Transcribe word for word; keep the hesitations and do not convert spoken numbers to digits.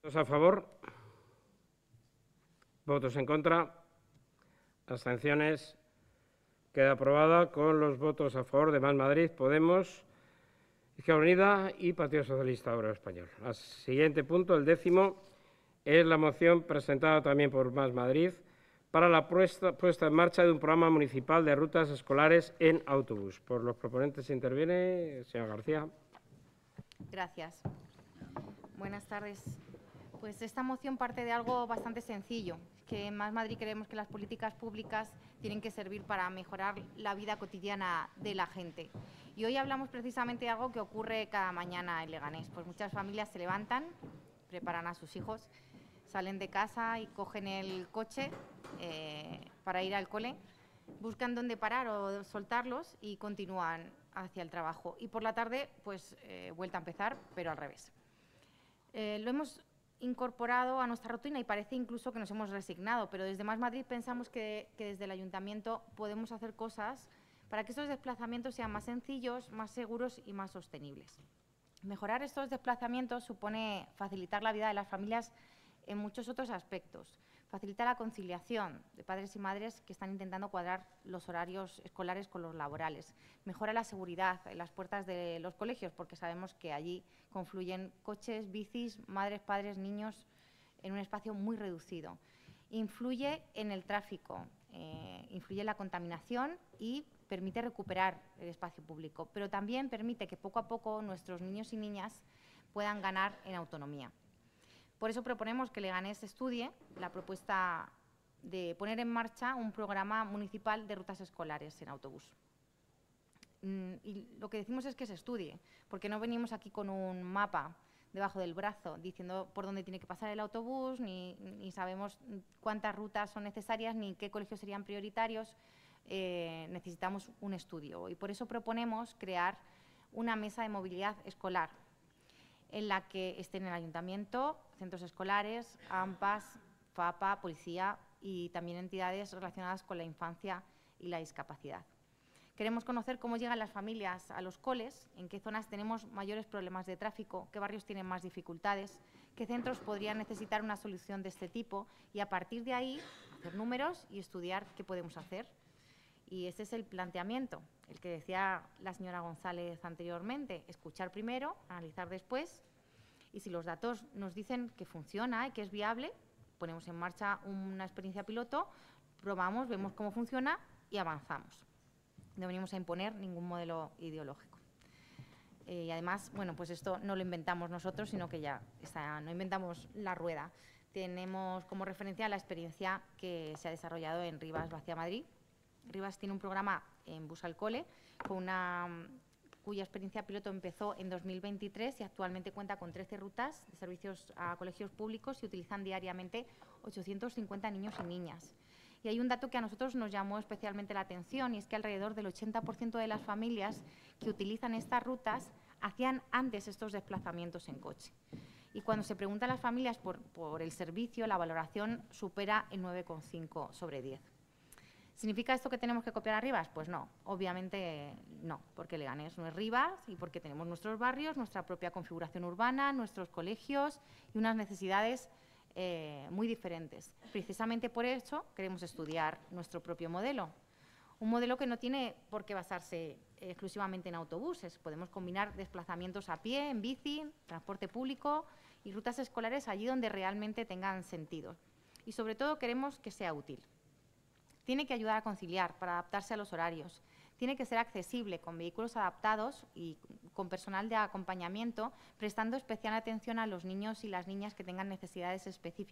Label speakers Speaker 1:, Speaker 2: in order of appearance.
Speaker 1: ¿Votos a favor? ¿Votos en contra? ¿Abstenciones? Queda aprobada con los votos a favor de Más Madrid, Podemos, Izquierda Unida y Partido Socialista Obrero Español. El siguiente punto, el décimo, es la moción presentada también por Más Madrid para la puesta, puesta en marcha de un programa municipal de rutas escolares en autobús. Por los proponentes interviene señora García.
Speaker 2: Gracias. Buenas tardes. Pues esta moción parte de algo bastante sencillo, que en Más Madrid creemos que las políticas públicas tienen que servir para mejorar la vida cotidiana de la gente. Y hoy hablamos precisamente de algo que ocurre cada mañana en Leganés. Pues muchas familias se levantan, preparan a sus hijos, salen de casa y cogen el coche eh, para ir al cole, buscan dónde parar o soltarlos y continúan hacia el trabajo. Y por la tarde, pues, eh, vuelta a empezar, pero al revés. Eh, lo hemos incorporado a nuestra rutina y parece incluso que nos hemos resignado, pero desde Más Madrid pensamos que, que desde el Ayuntamiento podemos hacer cosas para que estos desplazamientos sean más sencillos, más seguros y más sostenibles. Mejorar estos desplazamientos supone facilitar la vida de las familias en muchos otros aspectos. Facilita la conciliación de padres y madres que están intentando cuadrar los horarios escolares con los laborales. Mejora la seguridad en las puertas de los colegios, porque sabemos que allí confluyen coches, bicis, madres, padres, niños, en un espacio muy reducido. Influye en el tráfico, eh, influye en la contaminación y permite recuperar el espacio público, pero también permite que poco a poco nuestros niños y niñas puedan ganar en autonomía. Por eso proponemos que Leganés estudie la propuesta de poner en marcha un programa municipal de rutas escolares en autobús. Y lo que decimos es que se estudie, porque no venimos aquí con un mapa debajo del brazo diciendo por dónde tiene que pasar el autobús, ni, ni sabemos cuántas rutas son necesarias, ni qué colegios serían prioritarios. Eh, necesitamos un estudio y por eso proponemos crear una mesa de movilidad escolar en la que estén el Ayuntamiento, centros escolares, AMPAs, FAPA, Policía y también entidades relacionadas con la infancia y la discapacidad. Queremos conocer cómo llegan las familias a los coles, en qué zonas tenemos mayores problemas de tráfico, qué barrios tienen más dificultades, qué centros podrían necesitar una solución de este tipo y, a partir de ahí, hacer números y estudiar qué podemos hacer. Y ese es el planteamiento, el que decía la señora González anteriormente: escuchar primero, analizar después, y si los datos nos dicen que funciona y que es viable, ponemos en marcha una experiencia piloto, probamos, vemos cómo funciona y avanzamos. No venimos a imponer ningún modelo ideológico. Eh, y además, bueno, pues esto no lo inventamos nosotros, sino que ya está, no inventamos la rueda. Tenemos como referencia la experiencia que se ha desarrollado en Rivas Vacia Madrid. Rivas tiene un programa en Bus al Cole, con una, cuya experiencia piloto empezó en dos mil veintitrés y actualmente cuenta con trece rutas de servicios a colegios públicos y utilizan diariamente ochocientos cincuenta niños y niñas. Y hay un dato que a nosotros nos llamó especialmente la atención, y es que alrededor del ochenta por ciento de las familias que utilizan estas rutas hacían antes estos desplazamientos en coche. Y cuando se pregunta a las familias por, por el servicio, la valoración supera el nueve coma cinco sobre diez. ¿Significa esto que tenemos que copiar a Rivas? Pues no, obviamente no, porque Leganés no es Rivas y porque tenemos nuestros barrios, nuestra propia configuración urbana, nuestros colegios y unas necesidades eh, muy diferentes. Precisamente por eso queremos estudiar nuestro propio modelo. Un modelo que no tiene por qué basarse exclusivamente en autobuses. Podemos combinar desplazamientos a pie, en bici, transporte público y rutas escolares allí donde realmente tengan sentido. Y sobre todo queremos que sea útil. Tiene que ayudar a conciliar para adaptarse a los horarios. Tiene que ser accesible con vehículos adaptados y con personal de acompañamiento, prestando especial atención a los niños y las niñas que tengan necesidades específicas.